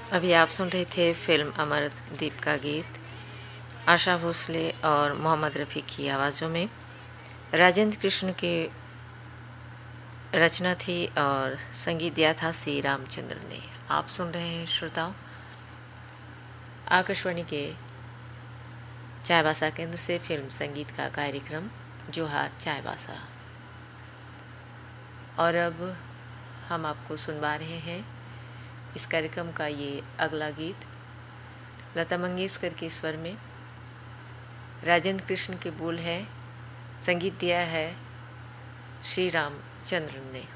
अभी आप सुन रहे थे फिल्म अमरदीप का गीत आशा भोसले और मोहम्मद रफ़ी की आवाज़ों में। राजेंद्र कृष्ण की रचना थी और संगीत दिया था सी रामचंद्र ने। आप सुन रहे हैं श्रोताओं आकाशवाणी के चायबासा केंद्र से फिल्म संगीत का कार्यक्रम जोहार चायबासा। और अब हम आपको सुनवा रहे हैं इस कार्यक्रम का ये अगला गीत लता मंगेशकर के स्वर में। राजेंद्र कृष्ण के बोल है, संगीत दिया है श्री रामचंद्र ने।